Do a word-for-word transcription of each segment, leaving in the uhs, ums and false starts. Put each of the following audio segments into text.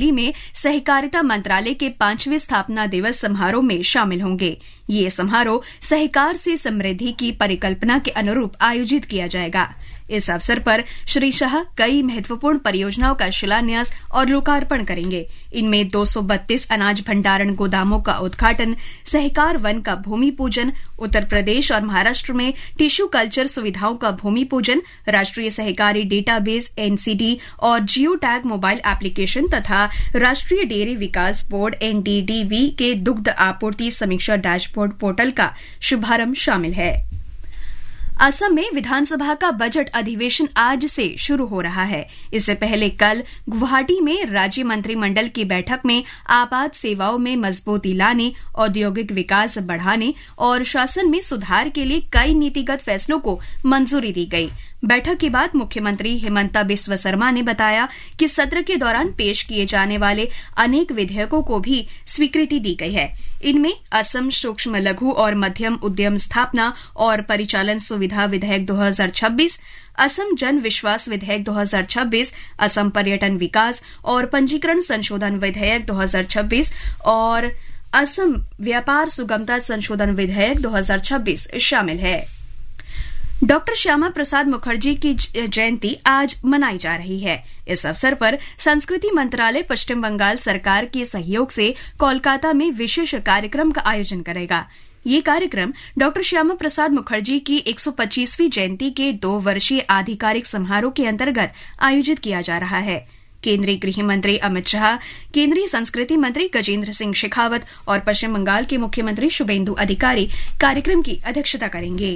में सहकारिता मंत्रालय के पांचवें स्थापना दिवस समारोह में शामिल होंगे। ये समारोह सहकार से समृद्धि की परिकल्पना के अनुरूप आयोजित किया जाएगा। इस अवसर पर श्री शाह कई महत्वपूर्ण परियोजनाओं का शिलान्यास और लोकार्पण करेंगे। इनमें दो सौ बत्तीस अनाज भंडारण गोदामों का उद्घाटन, सहकार वन का भूमि पूजन, उत्तर प्रदेश और महाराष्ट्र में टिश्यू कल्चर सुविधाओं का भूमि पूजन, राष्ट्रीय सहकारी डेटाबेस एनसीडी और जियो टैग मोबाइल एप्लीकेशन तथा राष्ट्रीय डेयरी विकास बोर्ड एनडीडीबी के दुग्ध आपूर्ति समीक्षा डैशबोर्ड पोर्टल का शुभारंभ शामिल है। असम में विधानसभा का बजट अधिवेशन आज से शुरू हो रहा है। इससे पहले कल गुवाहाटी में राज्य मंत्रिमंडल की बैठक में आपात सेवाओं में मजबूती लाने, औद्योगिक विकास बढ़ाने और शासन में सुधार के लिए कई नीतिगत फैसलों को मंजूरी दी गई। बैठक के बाद मुख्यमंत्री हिमंता बिस्वा शर्मा ने बताया कि सत्र के दौरान पेश किए जाने वाले अनेक विधेयकों को भी स्वीकृति दी गई है। इनमें असम सूक्ष्म लघु और मध्यम उद्यम स्थापना और परिचालन सुविधा विधेयक दो हज़ार छब्बीस, असम जन विश्वास विधेयक दो हज़ार छब्बीस, असम पर्यटन विकास और पंजीकरण संशोधन विधेयक दो हज़ार छब्बीस और असम व्यापार सुगमता संशोधन विधेयक दो हज़ार छब्बीस शामिल है। डॉक्टर श्यामा प्रसाद मुखर्जी की जयंती आज मनाई जा रही है। इस अवसर पर संस्कृति मंत्रालय पश्चिम बंगाल सरकार के सहयोग से कोलकाता में विशेष कार्यक्रम का आयोजन करेगा। ये कार्यक्रम डॉक्टर श्यामा प्रसाद मुखर्जी की एक सौ पच्चीसवीं जयंती के दो वर्षीय आधिकारिक समारोह के अंतर्गत आयोजित किया जा रहा है। केंद्रीय गृह मंत्री अमित शाह, केंद्रीय संस्कृति मंत्री गजेंद्र सिंह शेखावत और पश्चिम बंगाल के मुख्यमंत्री शुभेंदु अधिकारी कार्यक्रम की अध्यक्षता करेंगे।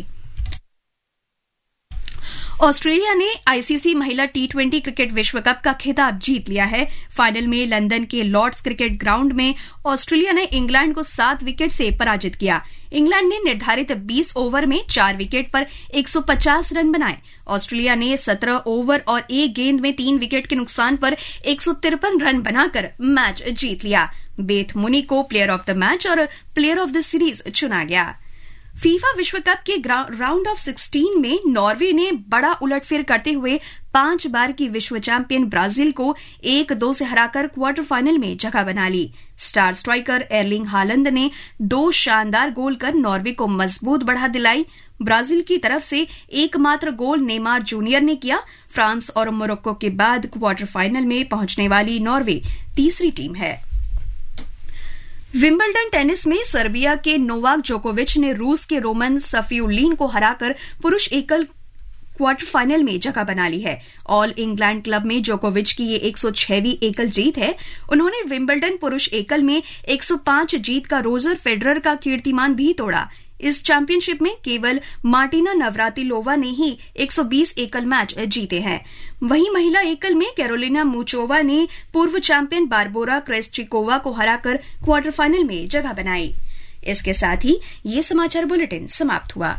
ऑस्ट्रेलिया ने आईसीसी महिला टी ट्वेंटी क्रिकेट विश्व कप का खिताब जीत लिया है। फाइनल में लंदन के लॉर्ड्स क्रिकेट ग्राउंड में ऑस्ट्रेलिया ने इंग्लैंड को सात विकेट से पराजित किया। इंग्लैंड ने निर्धारित बीस ओवर में चार विकेट पर एक सौ पचास रन बनाए। ऑस्ट्रेलिया ने सत्रह ओवर और एक गेंद में तीन विकेट के नुकसान पर एक सौ तिरपन रन बनाकर मैच जीत लिया। बेथ मुनी को प्लेयर ऑफ द मैच और प्लेयर ऑफ द सीरीज चुना गया। फीफा विश्व कप के राउंड ऑफ सिक्सटीन में नॉर्वे ने बड़ा उलटफेर करते हुए पांच बार की विश्व चैंपियन ब्राजील को एक दो से हराकर क्वार्टर फाइनल में जगह बना ली। स्टार स्ट्राइकर एर्लिंग हालंड ने दो शानदार गोल कर नॉर्वे को मजबूत बढ़ा दिलाई। ब्राजील की तरफ से एकमात्र गोल नेमार जूनियर ने किया। फ्रांस और मोरक्को के बाद क्वार्टर फाइनल में पहुंचने वाली नॉर्वे तीसरी टीम है। विंबलडन टेनिस में सर्बिया के नोवाक जोकोविच ने रूस के रोमन सफिउलिन को हराकर पुरुष एकल क्वार्टर फाइनल में जगह बना ली है। ऑल इंग्लैंड क्लब में जोकोविच की ये एक सौ छहवीं एकल जीत है। उन्होंने विंबलडन पुरुष एकल में एक सौ पांच जीत का रोजर फेडरर का कीर्तिमान भी तोड़ा। इस चैंपियनशिप में केवल मार्टिना नवरातिलोवा ने ही एक सौ बीस एकल मैच जीते हैं। वहीं महिला एकल में कैरोलिना मुचोवा ने पूर्व चैंपियन बारबोरा क्रेस्चिकोवा को हराकर क्वार्टर फाइनल में जगह बनाई। इसके साथ ही ये समाचार बुलेटिन समाप्त हुआ।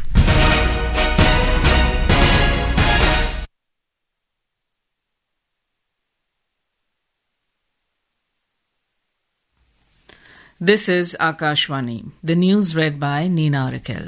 This is Akashvani. The news read by Nina Rakel.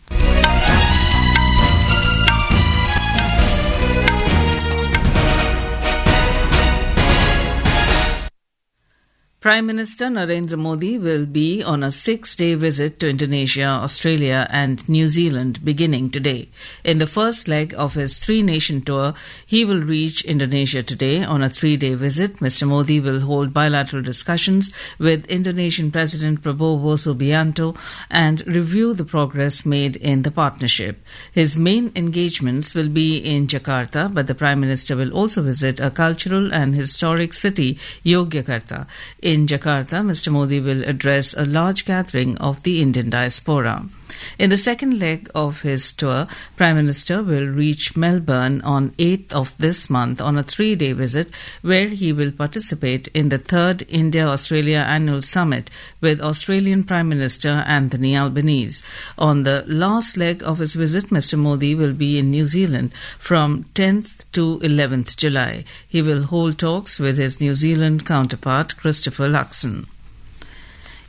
Prime Minister Narendra Modi will be on a six-day visit to Indonesia, Australia and New Zealand beginning today. In the first leg of his three-nation tour, he will reach Indonesia today. On a three-day visit, Mister Modi will hold bilateral discussions with Indonesian President Prabowo Subianto and review the progress made in the partnership. His main engagements will be in Jakarta, but the Prime Minister will also visit a cultural and historic city, Yogyakarta. In Jakarta, Mister Modi will address a large gathering of the Indian diaspora. In the second leg of his tour, Prime Minister will reach Melbourne on eighth of this month on a three-day visit where he will participate in the third India-Australia Annual Summit with Australian Prime Minister Anthony Albanese. On the last leg of his visit, Mister Modi will be in New Zealand from tenth to eleventh July. He will hold talks with his New Zealand counterpart Christopher Luxon.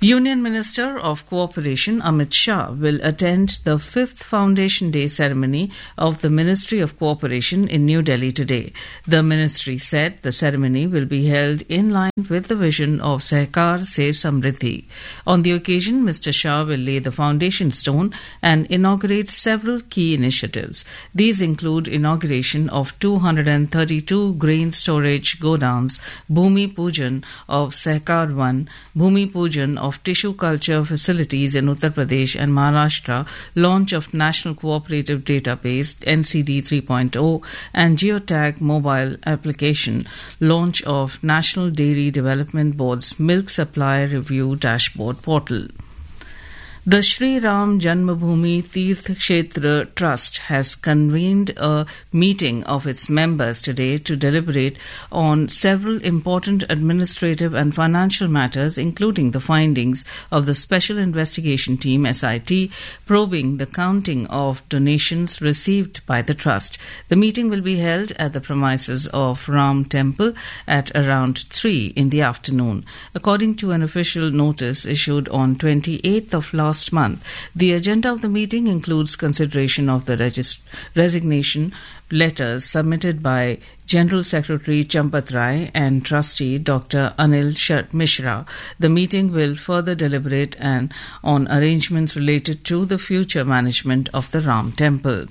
Union Minister of Cooperation Amit Shah will attend the fifth Foundation Day ceremony of the Ministry of Cooperation in New Delhi today. The ministry said the ceremony will be held in line with the vision of Sehkar Se Samriddhi. On the occasion, Mister Shah will lay the foundation stone and inaugurate several key initiatives. These include inauguration of two hundred thirty-two grain storage godowns, Bhumi Pujan of Sehkar one, Bhumi Pujan of of tissue culture facilities in Uttar Pradesh and Maharashtra, launch of National Cooperative Database N C D three point oh and Geotag mobile application, launch of National Dairy Development Board's Milk Supply Review Dashboard portal. The Sri Ram Janmabhoomi Tirth Kshetra Trust has convened a meeting of its members today to deliberate on several important administrative and financial matters, including the findings of the Special Investigation Team S I T probing the counting of donations received by the trust. The meeting will be held at the premises of Ram Temple at around three in the afternoon. According to an official notice issued on twenty-eighth of last Last month, the agenda of the meeting includes consideration of the regist- resignation letters submitted by General Secretary Champat Rai and Trustee Doctor Anil Shat Mishra. The meeting will further deliberate and on arrangements related to the future management of the Ram Temple.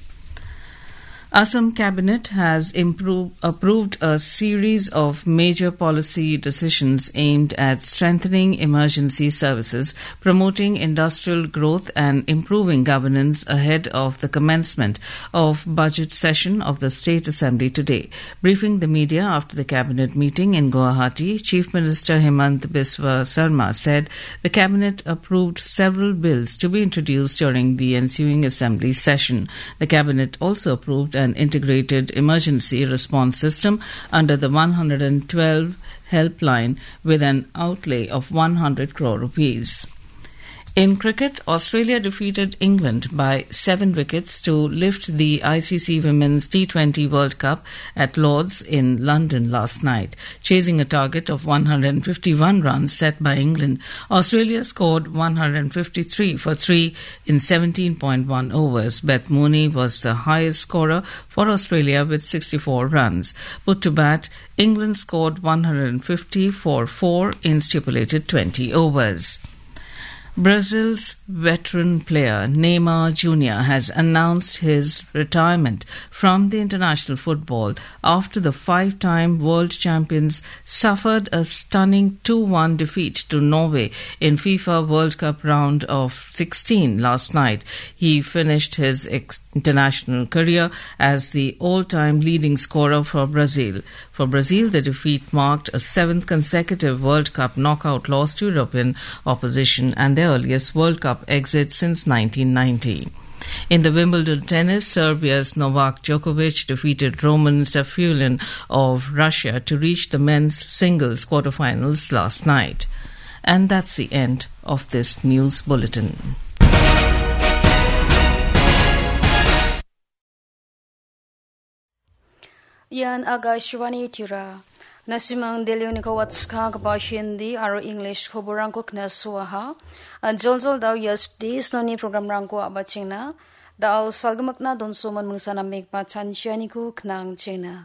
Assam Cabinet has improved, approved a series of major policy decisions aimed at strengthening emergency services, promoting industrial growth and improving governance ahead of the commencement of budget session of the State Assembly today. Briefing the media after the Cabinet meeting in Guwahati, Chief Minister Hemant Biswa Sarma said the Cabinet approved several bills to be introduced during the ensuing Assembly session. The Cabinet also approved an integrated emergency response system under the one hundred twelve helpline with an outlay of one hundred crore rupees. In cricket, Australia defeated England by seven wickets to lift the I C C Women's T twenty World Cup at Lord's in London last night. Chasing a target of one hundred fifty-one runs set by England, Australia scored one hundred fifty-three for three in seventeen point one overs. Beth Mooney was the highest scorer for Australia with sixty-four runs. Put to bat, England scored one hundred fifty for four in stipulated twenty overs. Brazil's veteran player Neymar Junior has announced his retirement from the international football after the five-time world champions suffered a stunning two one defeat to Norway in FIFA World Cup round of sixteen last night. He finished his ex- international career as the all-time leading scorer for Brazil. For Brazil, the defeat marked a seventh consecutive World Cup knockout loss to European opposition and their earliest World Cup exit since nineteen ninety. In the Wimbledon tennis, Serbia's Novak Djokovic defeated Roman Safulin of Russia to reach the men's singles quarterfinals last night. And that's the end of this news bulletin. Yan aga shwani tira. Nasimang Delionica Watska Gabashindi Aro English Koburanko Knaswaha and Jolzol Dao Yes Dis Noni Program Ranko Abachina Dal Salgamakna Don Soman Munsana Make Pachan Chianiku Knang China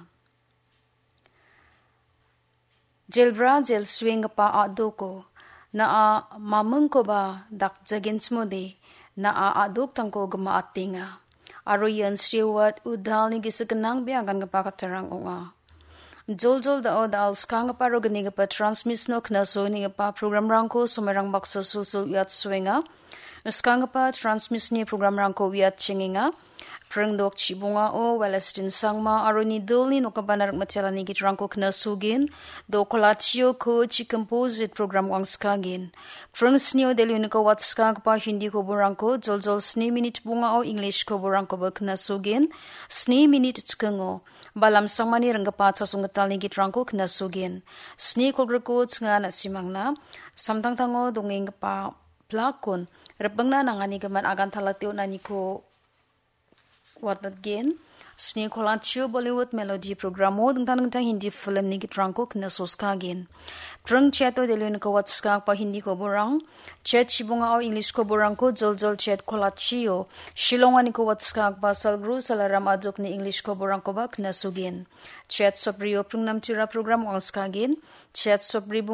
Jelbra Jel Swing Pa Adoko Na a Mamungko ba Dak Jaginsmode Na a Adok Tanko Gama Atinga Aro Yan Stewart Udal ni Gisaganang Biangan Gapakatarang Onga Jol jol da dal skang pa ro gani pa transmiss no kna so ni pa program rangko sumerang baksa sul sul yat swinga skang pa transmiss ni program rangko yat chinginga preng dok chibunga o Palestine sangma aroni dolni no kabanar matela ni git rangko kna sugin do kolachio ko chi composite program wang skagin preng snio deluni ko wat skang pa hindi ko burangko jol jol sni minute bunga o English ko burangko ba kna sugin sni minute chkango balam sangmani rangapa chasungatal ni gitrangko knasugin sni kograko chnga na simangna samtang tango dongeng pa plakon repangna nangani gaman agan thalateu nani ko watat gen Sni kola chiu Bollywood melody programo dengtang dengtang Hindi film ni gitrangko kena soskagin. Prang chat o delun ko watskag pa Hindi ko borang. Chat shibunga o English ko borang ko jol jol chat kola chiu. Shilonga ni ko watskag pa salgru salaram adok ni English ko borang ko ba kena sugin. Chat sobriyo prungnam tira program ang skagin. Chat sobribo